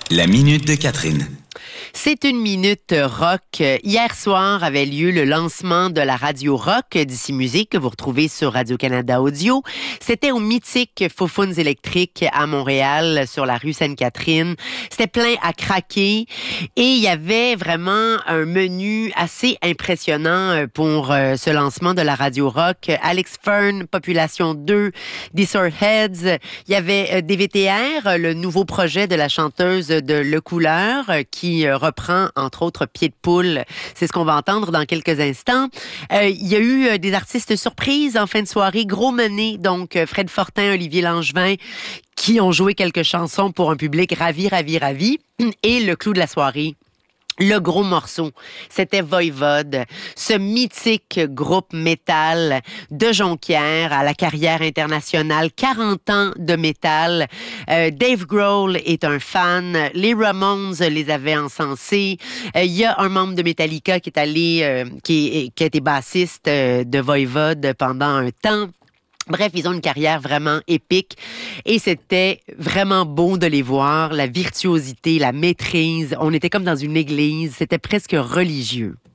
La minute de Catherine. C'est une minute rock. Hier soir avait lieu le lancement de la radio rock d'Ici Musique que vous retrouvez sur Radio-Canada Audio. C'était au mythique Faux-Founes électrique à Montréal, sur la rue Sainte-Catherine. C'était plein à craquer et il y avait vraiment un menu assez impressionnant pour ce lancement de la radio rock. Alex Fern, Population 2, Heads. Il y avait DVTR, le nouveau projet de la chanteuse de Le Couleur qui reprend, entre autres, Pied de poule. C'est ce qu'on va entendre dans quelques instants. Il y a eu des artistes surprises en fin de soirée. Gros mené, donc Fred Fortin, Olivier Langevin, qui ont joué quelques chansons pour un public ravi. Et le clou de la soirée, le gros morceau, c'était Voivode, ce mythique groupe métal de Jonquière à la carrière internationale, 40 ans de métal. Dave Grohl est un fan, les Ramones les avaient encensés. Il y a un membre de Metallica qui est allé, qui a été bassiste de Voivode pendant un temps. Bref, ils ont une carrière vraiment épique et c'était vraiment beau de les voir, la virtuosité, la maîtrise. On était comme dans une église, c'était presque religieux.